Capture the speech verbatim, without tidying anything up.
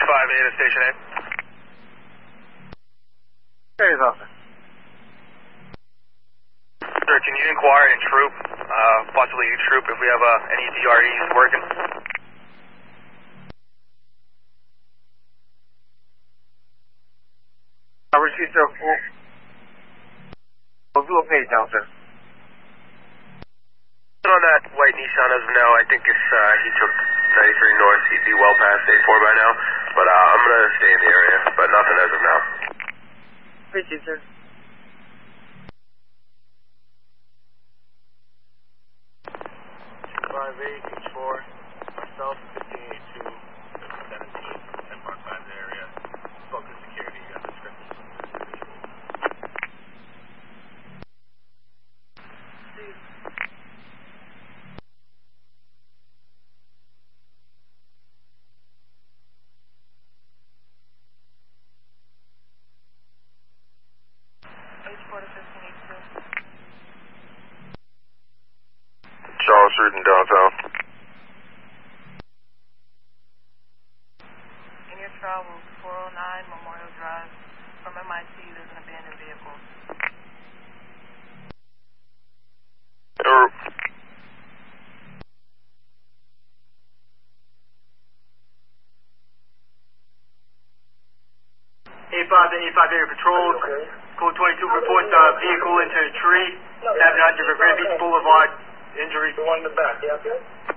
five eight at Station eight. Hey, officer. Sir, can you inquire in troop, uh, possibly U troop, if we have uh, any D R Es working? I received a full, full page down, sir. On that white Nissan as of now, I think if uh, he took ninety-three north, he'd be well past A four by now. But uh, I'm going to stay in the area, but nothing as of now. Appreciate it, sir. five eight, H four, myself, fifteen eighty-two, seventeen, ten Park five area. Focus security, you got the script. Charles Street in downtown. In your travels, four oh nine Memorial Drive. From M I T, there's an abandoned vehicle. Er A five to A five area patrol. Okay. Code twenty-two reports uh, vehicle into a tree. seven hundred Riviera Beach Boulevard. Injury. The one in the back, yeah?